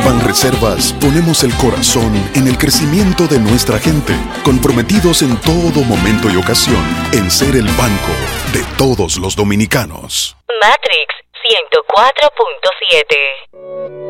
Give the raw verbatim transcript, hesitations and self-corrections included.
Banreservas ponemos el corazón en el crecimiento de nuestra gente, comprometidos en todo momento y ocasión en ser el banco de todos los dominicanos. Matrix ciento cuatro punto siete.